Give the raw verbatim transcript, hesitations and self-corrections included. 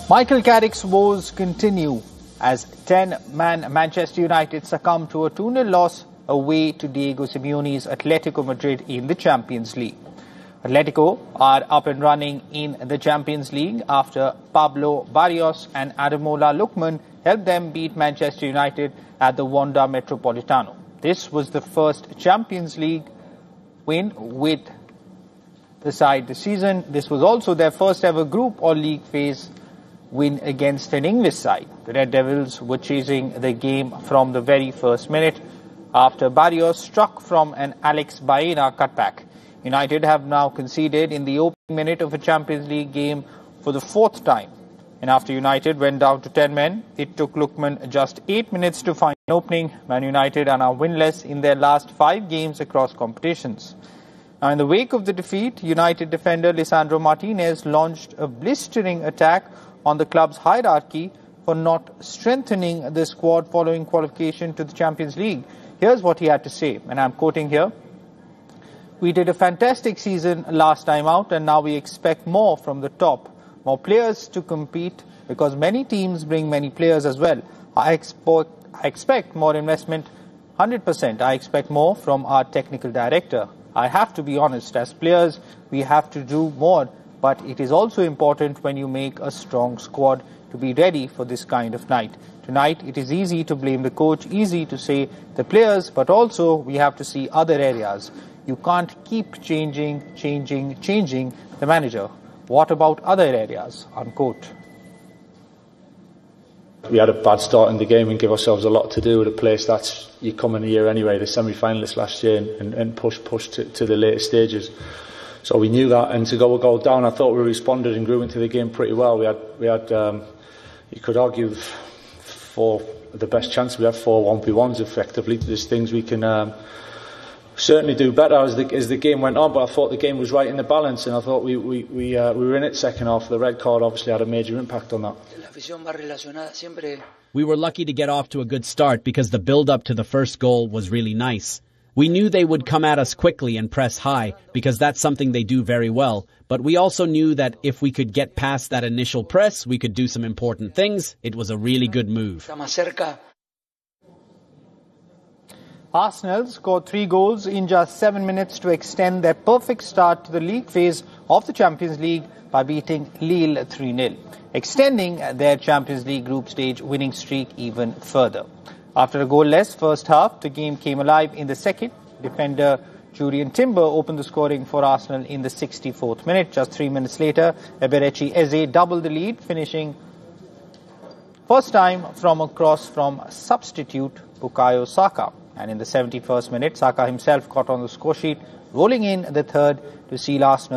Michael Carrick's woes continue as ten-man Manchester United succumb to a two nil loss away to Diego Simeone's Atletico Madrid in the Champions League. Atletico are up and running in the Champions League after Pablo Barrios and Ademola Lookman helped them beat Manchester United at the Wanda Metropolitano. This was the first Champions League win with the side this season. This was also their first ever group or league phase win against an English side. The Red Devils were chasing the game from the very first minute after Barrios struck from an Alex Baena cutback. United have now conceded in the opening minute of a Champions League game for the fourth time. And after United went down to ten men, it took Lookman just eight minutes to find an opening. Man United are now winless in their last five games across competitions. Now, in the wake of the defeat, United defender Lisandro Martinez launched a blistering attack on the club's hierarchy for not strengthening the squad following qualification to the Champions League. Here's what he had to say, and I'm quoting here. "We did a fantastic season last time out, and now we expect more from the top. More players to compete because many teams bring many players as well. I expect, I expect more investment, one hundred percent. I expect more from our technical director. I have to be honest, as players, we have to do more, but it is also important when you make a strong squad to be ready for this kind of night. Tonight, it is easy to blame the coach, easy to say the players, but also we have to see other areas. You can't keep changing, changing, changing the manager. What about other areas?" Unquote. We had a bad start in the game and give ourselves a lot to do with a place that's you come in here anyway, the semi-finalists last year, and, and, and push push to, to the later stages. So we knew that, and to go a goal down, I thought we responded and grew into the game pretty well. We had we had um, you could argue for the best chance we had four one v ones effectively. There's things we can um, certainly do better as the as the game went on, but I thought the game was right in the balance, and I thought we we we, uh, we were in it second half. The red card obviously had a major impact on that. We were lucky to get off to a good start because the build-up to the first goal was really nice. We knew they would come at us quickly and press high because that's something they do very well. But we also knew that if we could get past that initial press, we could do some important things. It was a really good move. Arsenal scored three goals in just seven minutes to extend their perfect start to the league phase of the Champions League by beating Lille three nil, extending their Champions League group stage winning streak even further. After a goal-less first half, the game came alive in the second. Defender Julian Timber opened the scoring for Arsenal in the sixty-fourth minute. Just three minutes later, Eberechi Eze doubled the lead, finishing first time from a cross from substitute Bukayo Saka. And in the seventy-first minute, Saka himself got on the score sheet, rolling in the third to seal Arsenal